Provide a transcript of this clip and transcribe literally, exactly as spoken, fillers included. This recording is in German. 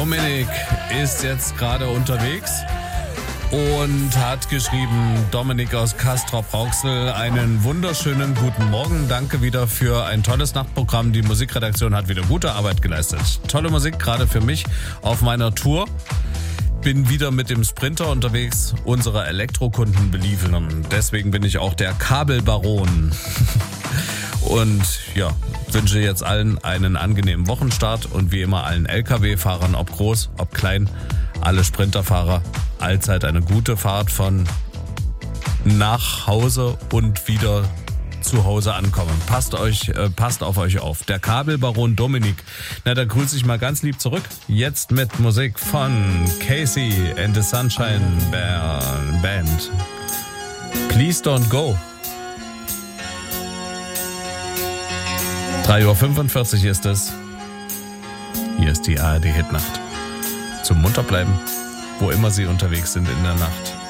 Dominik ist jetzt gerade unterwegs und hat geschrieben, Dominik aus Castrop-Rauxel, einen wunderschönen guten Morgen. Danke wieder für ein tolles Nachtprogramm. Die Musikredaktion hat wieder gute Arbeit geleistet. Tolle Musik, gerade für mich auf meiner Tour. Bin wieder mit dem Sprinter unterwegs, unsere Elektrokunden beliefern. Deswegen bin ich auch der Kabelbaron. Und ja, wünsche jetzt allen einen angenehmen Wochenstart und wie immer allen L K W-Fahrern, ob groß, ob klein, alle Sprinterfahrer, allzeit eine gute Fahrt von nach Hause und wieder zu Hause ankommen. Passt euch, äh, passt auf euch auf. Der Kabelbaron Dominik. Na, da grüße ich mal ganz lieb zurück. Jetzt mit Musik von Casey and the Sunshine Band. Please Don't Go. drei Uhr fünfundvierzig ist es. Hier ist die A R D Hitnacht. Zum Munterbleiben, wo immer Sie unterwegs sind in der Nacht.